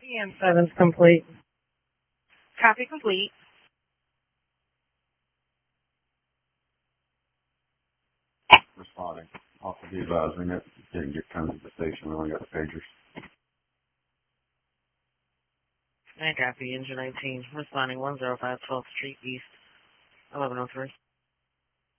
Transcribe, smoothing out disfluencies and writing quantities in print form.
PM7's complete. Copy complete. Responding. Also be advising it didn't get turned to the station. We only got the pagers. I copy. Engine 19. Responding 105 12th Street East. 1103.